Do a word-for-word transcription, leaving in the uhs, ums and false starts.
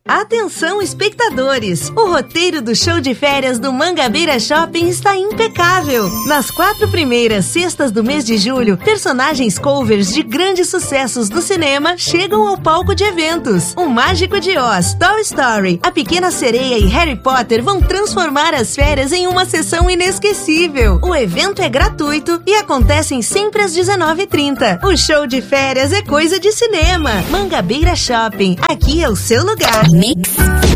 Atenção, espectadores! O roteiro do show de férias do Mangabeira Shopping está impecável. Nas quatro primeiras sextas do mês de julho, personagens covers de grandes sucessos do cinema chegam ao palco de eventos. O Mágico de Oz, Toy Story, A Pequena Sereia e Harry Potter vão transformar as férias em uma sessão inesquecível. O evento é gratuito e acontece sempre às dezenove e trinta. O show de férias é coisa de cinema. Mangabeira Shopping, aqui é o seu lugar. Mix.